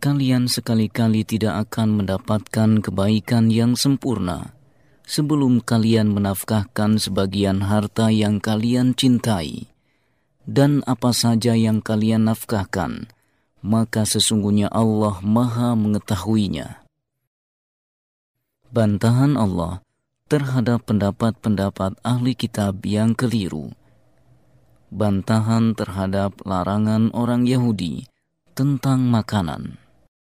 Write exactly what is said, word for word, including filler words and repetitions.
kalian sekali-kali tidak akan mendapatkan kebaikan yang sempurna sebelum kalian menafkahkan sebagian harta yang kalian cintai. Dan apa saja yang kalian nafkahkan, maka sesungguhnya Allah Maha mengetahuinya. Bantahan Allah terhadap pendapat-pendapat ahli kitab yang keliru. Bantahan terhadap larangan orang Yahudi tentang makanan.